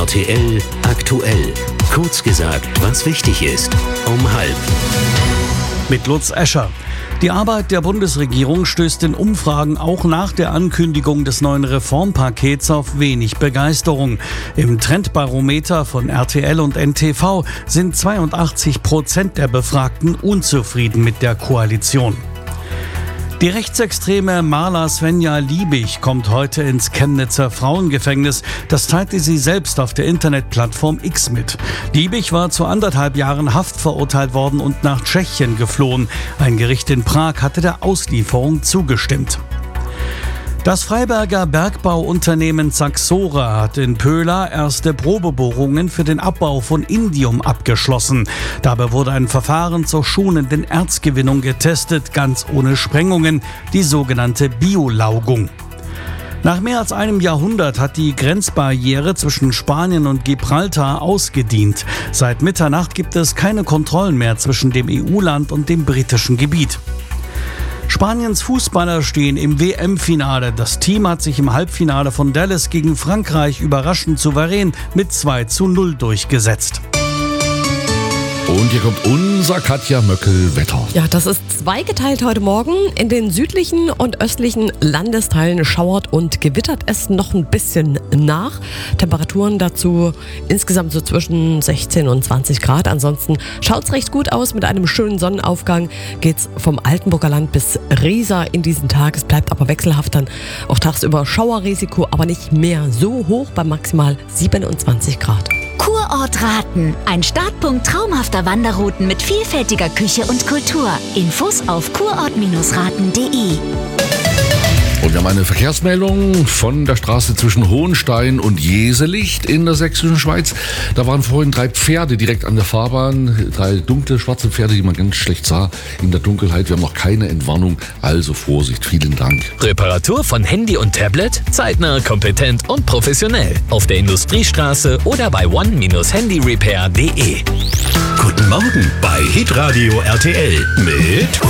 RTL aktuell. Kurz gesagt, was wichtig ist. Um 12:30. Mit Lutz Escher. Die Arbeit der Bundesregierung stößt in Umfragen auch nach der Ankündigung des neuen Reformpakets auf wenig Begeisterung. Im Trendbarometer von RTL und NTV sind 82% der Befragten unzufrieden mit der Koalition. Die rechtsextreme Marla Svenja Liebig kommt heute ins Chemnitzer Frauengefängnis. Das teilte sie selbst auf der Internetplattform X mit. Liebig war zu 1,5 Jahren Haft verurteilt worden und nach Tschechien geflohen. Ein Gericht in Prag hatte der Auslieferung zugestimmt. Das Freiberger Bergbauunternehmen Saxora hat in Pöhla erste Probebohrungen für den Abbau von Indium abgeschlossen. Dabei wurde ein Verfahren zur schonenden Erzgewinnung getestet, ganz ohne Sprengungen, die sogenannte Biolaugung. Nach mehr als einem Jahrhundert hat die Grenzbarriere zwischen Spanien und Gibraltar ausgedient. Seit Mitternacht gibt es keine Kontrollen mehr zwischen dem EU-Land und dem britischen Gebiet. Spaniens Fußballer stehen im WM-Finale. Das Team hat sich im Halbfinale von Dallas gegen Frankreich überraschend souverän mit 2:0 durchgesetzt. Und hier kommt unser Katja Möckel-Wetter. Ja, das ist zweigeteilt heute Morgen. In den südlichen und östlichen Landesteilen schauert und gewittert es noch ein bisschen nach. Temperaturen dazu insgesamt so zwischen 16 und 20 Grad. Ansonsten schaut es recht gut aus. Mit einem schönen Sonnenaufgang geht's vom Altenburger Land bis Riesa in diesen Tag. Es bleibt aber wechselhaft dann auch tagsüber Schauerrisiko, aber nicht mehr so hoch bei maximal 27 Grad. Kurort Raten. Ein Startpunkt traumhafter Wanderrouten mit vielfältiger Küche und Kultur. Infos auf kurort-raten.de. Und wir haben eine Verkehrsmeldung von der Straße zwischen Hohenstein und Jeselicht in der sächsischen Schweiz. Da waren vorhin 3 Pferde direkt an der Fahrbahn. 3 dunkle, schwarze Pferde, die man ganz schlecht sah in der Dunkelheit. Wir haben noch keine Entwarnung, also Vorsicht. Vielen Dank. Reparatur von Handy und Tablet? Zeitnah, kompetent und professionell. Auf der Industriestraße oder bei one-handyrepair.de. Guten Morgen bei Hitradio RTL mit